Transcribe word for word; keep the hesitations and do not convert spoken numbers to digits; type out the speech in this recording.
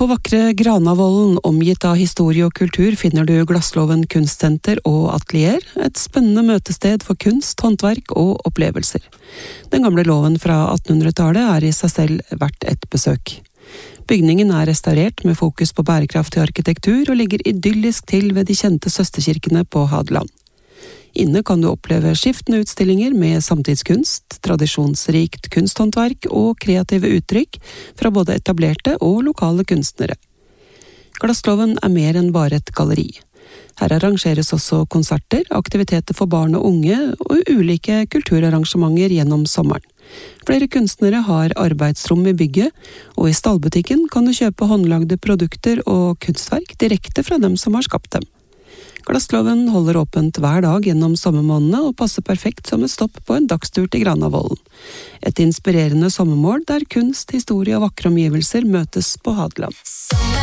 På vakre Granavolden, omgitt av historie og kultur, finner du Glasslåven kunstsenter og atelier, et spennende møtested for kunst, håndverk og opplevelser. Den gamle låven fra attenhundretallet er i seg selv verdt et besøk. Bygningen er restaurert med fokus på bærekraftig arkitektur og ligger idyllisk til ved de kjente søsterkirkene på Hadeland. Inne kan du oppleve skiftende utstillinger med samtidskunst, tradisjonsrikt kunsthåndverk og kreative uttrykk fra både etablerte og lokale kunstnere. Glasslåven er mer enn bare et galleri. Her arrangeres også konserter, aktiviteter for barn og unge og ulike kulturarrangementer gjennom sommeren. Flere kunstnere har arbeidsrom i bygget, og i stallbutikken kan du kjøpe håndlagde produkter og kunstverk direkte fra dem som har skapt dem. Glasslåven holder åpent hver dag gjennom sommermånedene og passer perfekt som et stopp på en dagstur til Granavolden. Et inspirerende sommermål der kunst, historie og vakre omgivelser møtes på Hadeland.